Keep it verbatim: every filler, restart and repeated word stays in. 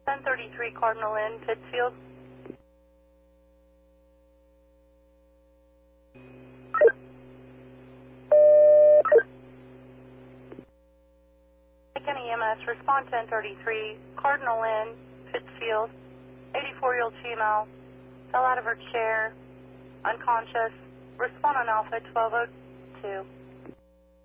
ten thirty-three Cardinal Inn, Pittsfield. County E M S, respond ten thirty-three Cardinal Inn, Pittsfield. eighty-four-year-old female, fell out of her chair, unconscious. Respond on Alpha twelve oh two.